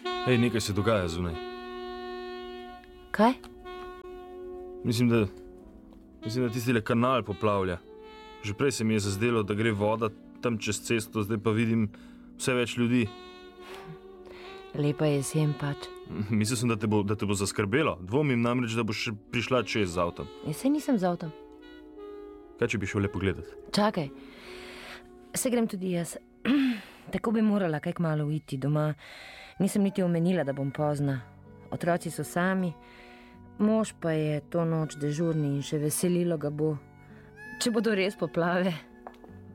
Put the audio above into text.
Hej, nekaj se dogaja zunaj. Kaj? Mislim, da tistile kanal poplavlja. Že prej se mi je zazdelo, da gre voda tam čez cesto, zdaj pa vidim vse več ljudi. Lepa jesen pač. Mislil sem, da te bo zaskrbelo. Dvomim namreč, da boš še prišla čez z avtom. Saj nisem z avtom. Kaj, če bi šel le pogledat? Čakaj. Se grem tudi jaz. Tako bi morala kaj kmalu uiti doma. Nisem niti omenila, da bom pozna. Otroci so sami, mož pa je to noč dežurni in še veselilo ga bo, če bodo res poplave.